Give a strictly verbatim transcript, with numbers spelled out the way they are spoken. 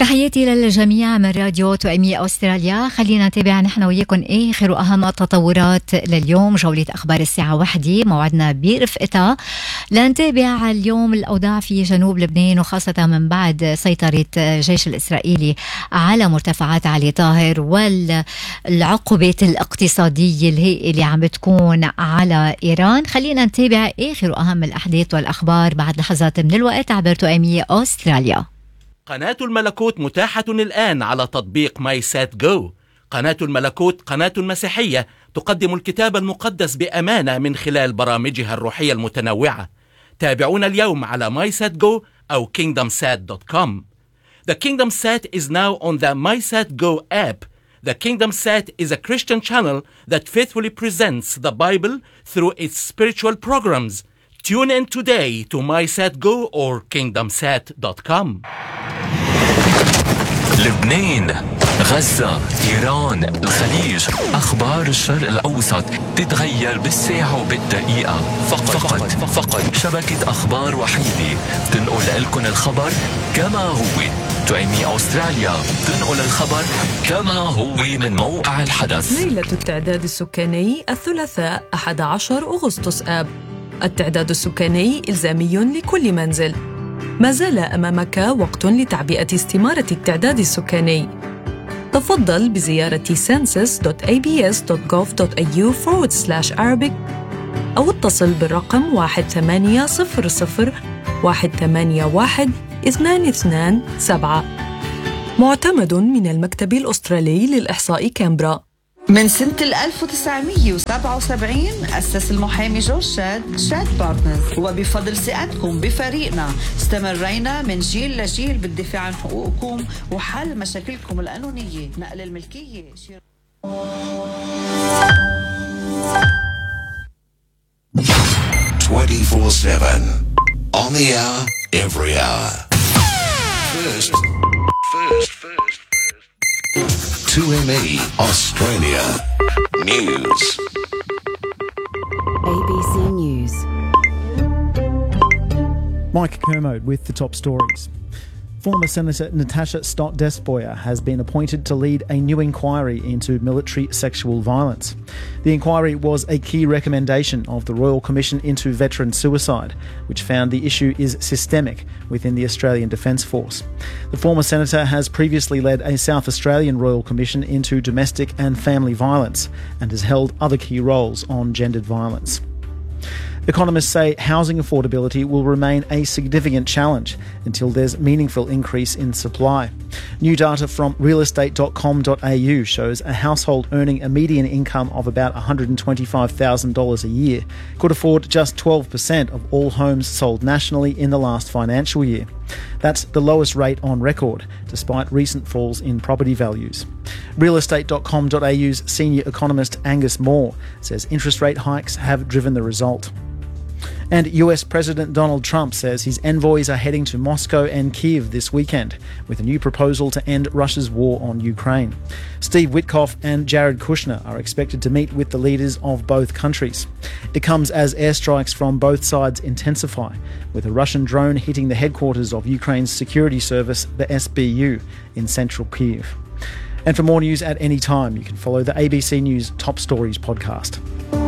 تحياتي للجميع من راديو توأمية أستراليا. خلينا نتابع نحن وياكم آخر وأهم التطورات لليوم. جولة أخبار الساعة واحدة موعدنا برفقتها لنتابع اليوم الأوضاع في جنوب لبنان، وخاصة من بعد سيطرة الجيش الإسرائيلي على مرتفعات علي طاهر والعقوبات الاقتصادية الهائلة اللي عم بتكون على إيران. خلينا نتابع آخر وأهم الأحداث والأخبار بعد لحظات من الوقت عبر توأمية أستراليا. قناة الملكوت متاحة الآن على تطبيق ماي سات جو. قناة الملكوت قناة مسيحية تقدم الكتاب المقدس بأمانة من خلال برامجها الروحية المتنوعة. تابعونا اليوم على ماي سات جو أو كينغدم سات دوت كوم. The Kingdom Sat is now on the MySatGo app. The Kingdom Sat is a Christian channel that faithfully presents the Bible through its spiritual programs. Tune in today to MySatGo or kingdom sat dot com. لبنان، غزة، إيران، الخليج، أخبار الشرق الأوسط تتغير بالساعة وبالدقيقة. فقط فقط, فقط شبكة أخبار وحيدة تنقل لكم الخبر كما هو. توأمية أستراليا تنقل الخبر كما هو من موقع الحدث. ليلة التعداد السكاني الثلاثاء أحد عشر أغسطس آب. التعداد السكاني إلزامي لكل منزل. ما زال أمامك وقت لتعبئة استمارة التعداد السكاني. تفضل بزيارة census dot a b s dot gov dot a u forward slash arabic أو اتصل بالرقم واحد ثمانية صفر صفر واحد ثمانية واحد اثنان اثنان سبعة. معتمد من المكتب الأسترالي للإحصاء كامبرا. من سنة ألف وتسعمية وسبعة وسبعين أسس المحامي جورج شاد شاد بارتنرز، وبفضل ثقتكم بفريقنا استمرينا من جيل لجيل بالدفاع عن حقوقكم وحل مشاكلكم القانونية. نقل الملكية شير... twenty-four seven on the hour, every hour. First, first, first. two M E Australia News. A B C News. Mike Kermode with the top stories. Former Senator Natasha Stott-Despoja has been appointed to lead a new inquiry into military sexual violence. The inquiry was a key recommendation of the Royal Commission into Veteran Suicide, which found the issue is systemic within the Australian Defence Force. The former senator has previously led a South Australian Royal Commission into domestic and family violence and has held other key roles on gendered violence. Economists say housing affordability will remain a significant challenge until there's meaningful increase in supply. New data from real estate dot com dot a u shows a household earning a median income of about one hundred twenty-five thousand dollars a year could afford just twelve percent of all homes sold nationally in the last financial year. That's the lowest rate on record, despite recent falls in property values. real estate dot com dot a u's senior economist Angus Moore says interest rate hikes have driven the result. And U S President Donald Trump says his envoys are heading to Moscow and Kyiv this weekend with a new proposal to end Russia's war on Ukraine. Steve Witkoff and Jared Kushner are expected to meet with the leaders of both countries. It comes as airstrikes from both sides intensify, with a Russian drone hitting the headquarters of Ukraine's security service, the S B U, in central Kyiv. And for more news at any time, you can follow the A B C News Top Stories podcast.